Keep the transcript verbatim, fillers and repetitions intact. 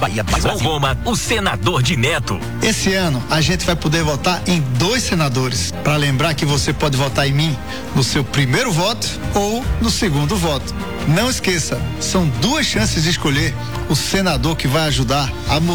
Bahia, João Roma, o senador de Neto. Esse ano a gente vai poder votar em dois senadores. Para lembrar que você pode votar em mim no seu primeiro voto ou no segundo voto. Não esqueça, são duas chances de escolher o senador que vai ajudar a mudar